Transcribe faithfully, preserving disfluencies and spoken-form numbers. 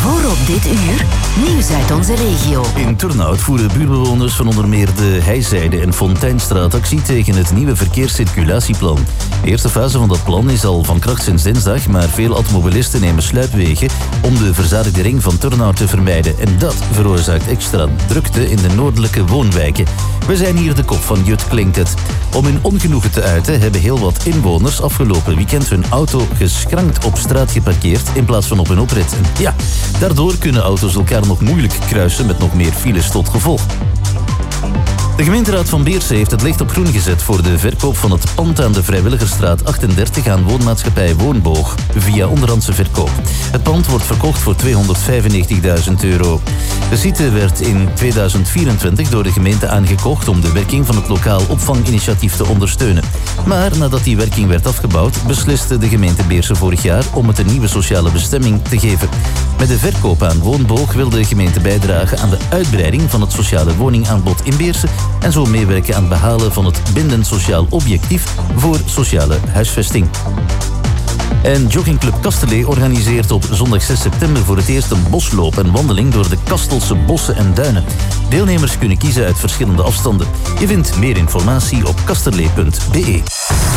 Voor op dit uur, nieuws uit onze regio. In Turnhout voeren buurtbewoners van onder meer de Heizijde en Fonteinstraat actie tegen het nieuwe verkeerscirculatieplan. De eerste fase van dat plan is al van kracht sinds dinsdag, maar veel automobilisten nemen sluipwegen om de verzadigde ring van Turnhout te vermijden. En dat veroorzaakt extra drukte in de noordelijke woonwijken. We zijn hier de kop van Jut Klinkt het. Om hun ongenoegen te uiten hebben heel wat inwoners afgelopen weekend hun auto geschrankt op straat geparkeerd in plaats van op een oprit. En ja, daardoor kunnen auto's elkaar nog moeilijk kruisen met nog meer files tot gevolg. De gemeenteraad van Beerse heeft het licht op groen gezet voor de verkoop van het pand aan de Vrijwilligersstraat achtendertig aan woonmaatschappij Woonboog via onderhandse verkoop. Het pand wordt verkocht voor tweehonderdvijfennegentigduizend euro. De site werd in tweeduizend vierentwintig door de gemeente aangekocht om de werking van het lokaal opvanginitiatief te ondersteunen. Maar nadat die werking werd afgebouwd, besliste de gemeente Beerse vorig jaar om het een nieuwe sociale bestemming te geven. Met de verkoop aan Woonboog wil de gemeente bijdragen aan de uitbreiding van het sociale woningaanbod in Beerse en zo meewerken aan het behalen van het bindend sociaal objectief voor sociale huisvesting. En joggingclub Kastelee organiseert op zondag zes september voor het eerst een bosloop en wandeling door de Kastelse bossen en duinen. Deelnemers kunnen kiezen uit verschillende afstanden. Je vindt meer informatie op kasterlee punt be.